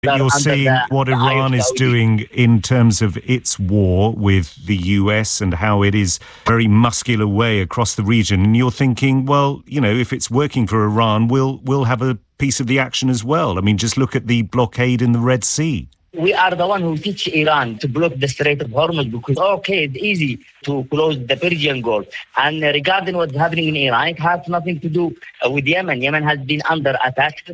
You're seeing what Iran is doing in terms of its war with the US and how it is very muscular way across the region. And you're thinking, well, you know, if it's working for Iran, we'll have a piece of the action as well. I mean, just look at the blockade in the Red Sea. We are the one who teach Iran to block the Strait of Hormuz because, okay, it's easy to close the Persian Gulf. And regarding what's happening in Iran, it has nothing to do with Yemen. Yemen has been under attack since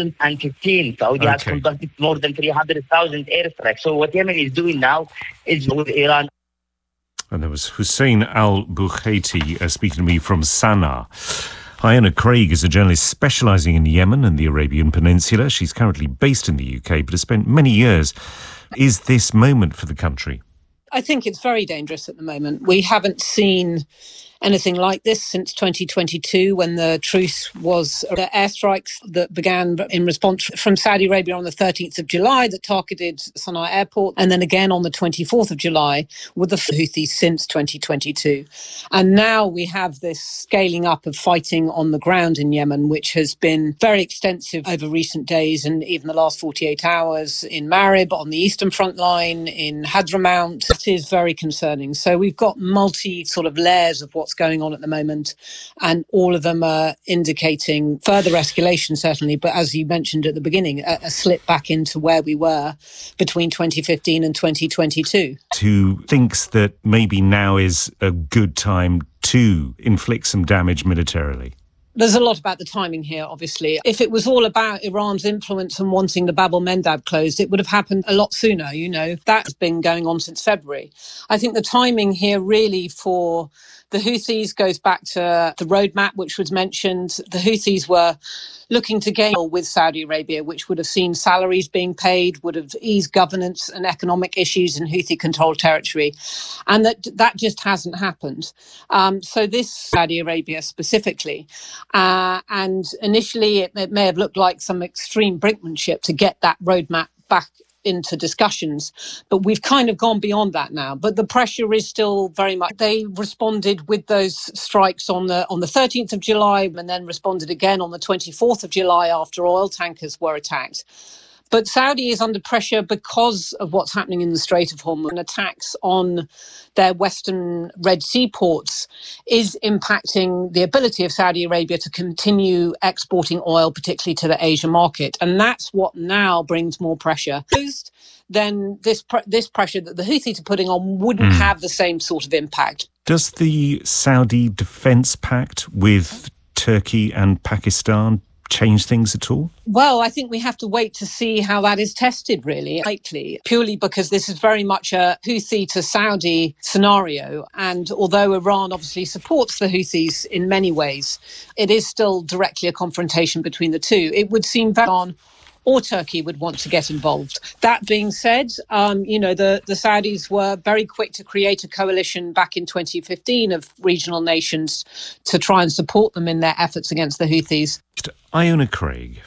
2015. Saudi has conducted more than 300,000 airstrikes. So what Yemen is doing now is with Iran. And there was Hussein al-Bughaiti speaking to me from Sana'a. Iona Craig is a journalist specialising in Yemen and the Arabian Peninsula. She's currently based in the UK, but has spent many years. Is this moment for the country? I think it's very dangerous at the moment. We haven't seen anything like this since 2022 when the truce was the airstrikes that began in response from Saudi Arabia on the 13th of July that targeted Sana'a airport, and then again on the 24th of July with the Houthis since 2022. And now we have this scaling up of fighting on the ground in Yemen, which has been very extensive over recent days and even the last 48 hours in Marib, on the eastern front line, in Hadramaut. It is very concerning. So we've got multi sort of layers of what's going on at the moment, and all of them are indicating further escalation, certainly, but as you mentioned at the beginning, a slip back into where we were between 2015 and 2022. Who thinks that maybe now is a good time to inflict some damage militarily? There's a lot about the timing here, obviously. If it was all about Iran's influence and wanting the Bab el-Mandab closed, it would have happened a lot sooner, you know. That's been going on since February. I think the timing here really for the Houthis goes back to the roadmap, which was mentioned. The Houthis were looking to gain with Saudi Arabia, which would have seen salaries being paid, would have eased governance and economic issues in Houthi-controlled territory. And that just hasn't happened. So this Saudi Arabia specifically, and initially it may have looked like some extreme brinkmanship to get that roadmap back into discussions, but we've kind of gone beyond that now. But the pressure is still very much. They responded with those strikes on the 13th of July, and then responded again on the 24th of July after oil tankers were attacked. But Saudi is under pressure because of what's happening in the Strait of Hormuz, and attacks on their western Red Sea ports is impacting the ability of Saudi Arabia to continue exporting oil, particularly to the Asia market. And that's what now brings more pressure. Then this pressure that the Houthis are putting on wouldn't have the same sort of impact. Does the Saudi Defence Pact with Turkey and Pakistan change things at all? Well, I think we have to wait to see how that is tested, really, likely, purely because this is very much a Houthi to Saudi scenario. And although Iran obviously supports the Houthis in many ways, it is still directly a confrontation between the two. It would seem that Iran or Turkey would want to get involved. That being said, the Saudis were very quick to create a coalition back in 2015 of regional nations to try and support them in their efforts against the Houthis. Iona Craig.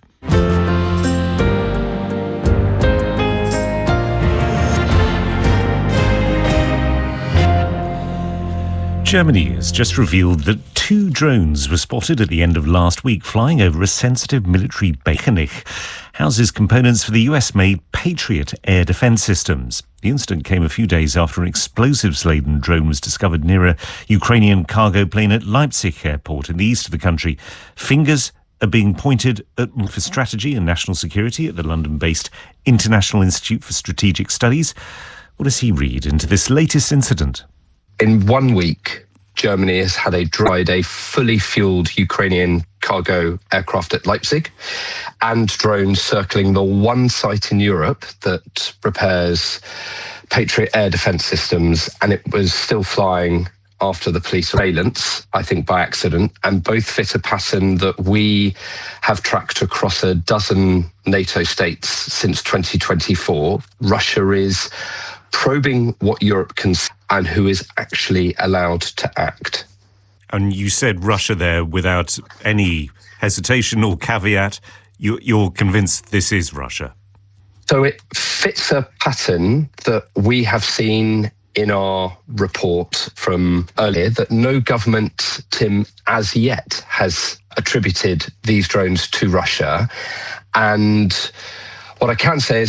Germany has just revealed that 2 drones were spotted at the end of last week flying over a sensitive military base. Houses components for the US-made Patriot air defense systems. The incident came a few days after an explosives-laden drone was discovered near a Ukrainian cargo plane at Leipzig airport in the east of the country. Fingers are being pointed for strategy and national security at the London-based International Institute for Strategic Studies. What does he read into this latest incident? In 1 week, Germany has had a fully fueled Ukrainian cargo aircraft at Leipzig and drones circling the one site in Europe that prepares Patriot air defense systems, and it was still flying after the police surveillance, I think by accident, and both fit a pattern that we have tracked across a dozen NATO states since 2024. Russia is probing what Europe can see and who is actually allowed to act. And you said Russia there without any hesitation or caveat. You're convinced this is Russia? So it fits a pattern that we have seen in our report from earlier that no government, Tim, as yet has attributed these drones to Russia. And what I can say is